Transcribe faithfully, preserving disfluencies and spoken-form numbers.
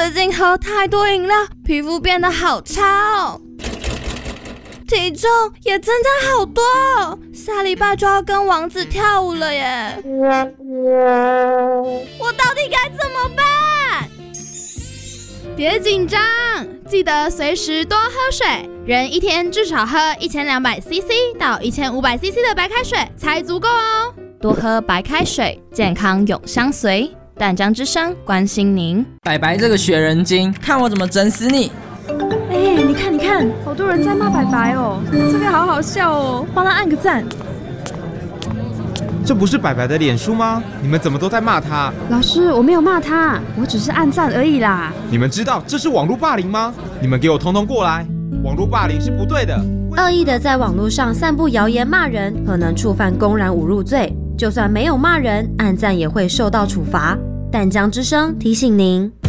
最近喝太多饮料，皮肤变得好差哦，体重也增加好多哦，下礼拜就要跟王子跳舞了耶！我到底该怎么办？ 别紧张，记得随时多喝水，人一天至少喝一千两百 C C 到一千五百 C C 的白开水才足够哦。 多喝白开水，健康永相随。淡江之声关心您。 白白这个学人精，看我怎么整死你！ 哎、欸，你看你看，好多人在骂白白哦，这个好好笑哦，帮他按个赞。 这不是白白的脸书吗？你们怎么都在骂他？ 老师，我没有骂他，我只是按赞而已啦。 你们知道这是网络霸凌吗？你们给我统统过来！网络霸凌是不对的。 恶意的在网络上散布谣言骂人，可能触犯公然侮辱罪。就算没有骂人，按赞也会受到处罚。淡江之声提醒您。